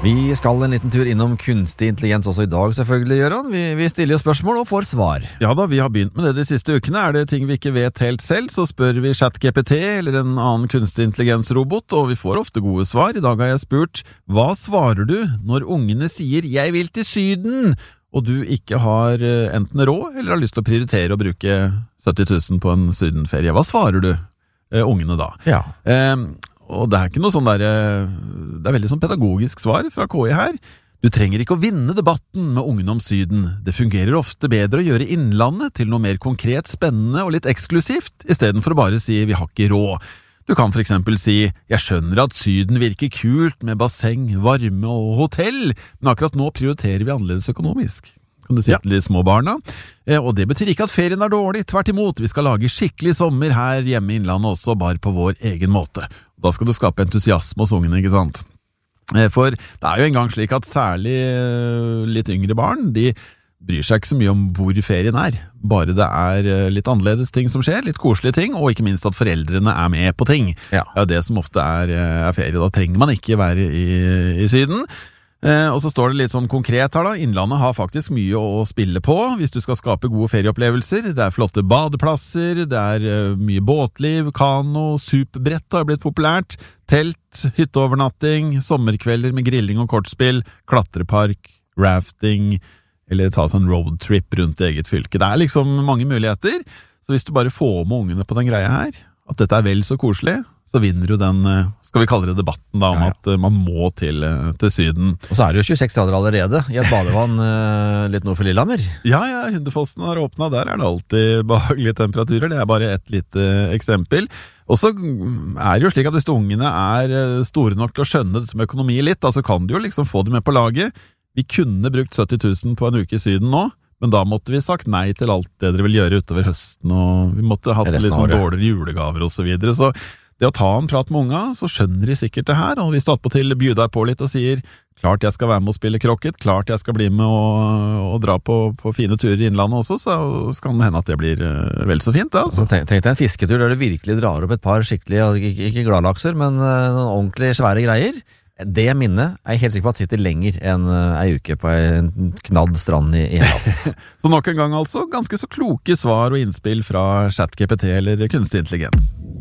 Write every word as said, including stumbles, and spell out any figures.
Vi skal en liten tur innom kunstig intelligens også I dag, selvfølgelig, Gøran. Vi, vi stiller jo spørsmål og får svar. Ja da, vi har begynt med det de siste ukene. Er det ting vi ikke vet helt selv, så spør vi ChatGPT eller en annen kunstig intelligensrobot, og vi får ofte gode svar. I dag har jeg spurt, hva svarer du når ungene sier «jeg vil til Syden», og du ikke har enten råd eller har lyst til å prioritere å bruke sytti tusen på en sydenferie? Hva svarer du eh, ungene da? Ja. Eh, og det er ikke noe sånn der, det er veldig sånn pedagogisk svar fra K I her. Du trenger ikke å vinne debatten med ungene om Syden. Det fungerer ofte bedre å gjøre innlandet til noe mer konkret, spennende og litt eksklusivt, I stedet for å bare si «vi har ikke råd». Du kan for eksempel si «jeg skjønner at Syden virker kult med basseng, varme og hotell, men akkurat nå prioriterer vi annerledes økonomisk». Kan du si ja. til de små barna. Eh, og det betyr ikke at ferien er dårlig, tvert imot. Vi skal lage skikkelig sommer her hjemme I innlandet også, bare på vår egen måte. Da skal du skape entusiasme hos ungene, ikke sant? Eh, for det er jo engang slik at særlig eh, litt yngre barn, de bryr seg ikke så mye om hvor ferien er. Bare det er eh, litt annerledes ting som skjer, litt koselige ting, og ikke minst at foreldrene er med på ting. Ja. Det er det som ofte er, er ferie. Da trenger man ikke være I, I Syden. Eh, og så står det litt sånn konkret her da, Innlandet har faktisk mye å spille på hvis du skal skape gode ferieopplevelser. Det er flotte badeplasser, det er uh, mye båtliv, kano, superbrett har blitt populært, telt, hytteovernatting, sommerkvelder med grilling og kortspill, klatrepark, rafting, eller ta sånn roadtrip rundt eget fylke. Det er liksom mange muligheter, så hvis du bare får med ungene på den greia her, at dette er vel så koselig, så vinner jo den, skal vi kalle det debatten da, om ja, ja. At man må til, til Syden. Og så er det jo tjueseks grader allerede I et badevann litt nord for Lillehammer. Ja, ja, Hundefossen har åpnet, der er det alltid behagelige temperaturer, det er bare et lite eksempel. Og så er det jo slik at hvis ungene er store nok til å skjønne dette med økonomi litt, da, så kan du jo liksom få dem med på laget. Vi kunne brukt sytti tusen på en uke I Syden nå, men da måtte vi sagt nei til alt det dere vil gjøre utover høsten, og vi måtte ha hatt litt sånn dårligere julegaver og så videre, så det å ta en prat med unga, så skjønner de sikkert det her, og hvis du attpåtil bjuder på litt og sier, klart jeg skal være med å spille krokket, klart jeg skal bli med og, og dra på, på fine turer I innlandet også, så kan det hende at det blir vel så fint. Altså. Altså, tenk, tenk deg en fisketur der du virkelig drar opp et par skikkelig, ikke, ikke gladlakser, men noen ordentlig svære greier. Det minnet er jeg helt sikker på at sitter lenger enn ei uke på en knadd strand I, i Hellas. Så nok en gang altså, ganske så kloke svar og innspill fra ChatGPT eller kunstig intelligens.